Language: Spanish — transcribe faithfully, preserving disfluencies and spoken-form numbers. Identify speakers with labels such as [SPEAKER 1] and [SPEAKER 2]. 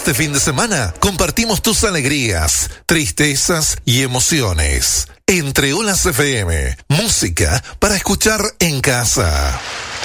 [SPEAKER 1] Este fin de semana compartimos tus alegrías, tristezas y emociones. Entre Olas F M, música para escuchar en casa.